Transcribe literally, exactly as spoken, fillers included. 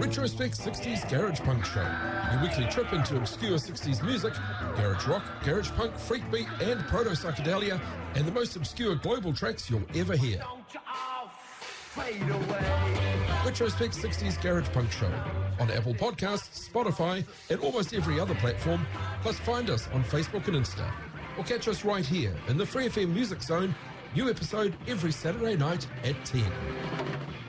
Retrospect sixties Garage Punk Show, your weekly trip into obscure sixties music, garage rock, garage punk, freakbeat and proto-psychedelia, and the most obscure global tracks you'll ever hear. Retrospect sixties Garage Punk Show on Apple Podcasts, Spotify, and almost every other platform, plus find us on Facebook and Insta. Or catch us right here in the Free F M Music Zone, new episode every Saturday night at ten.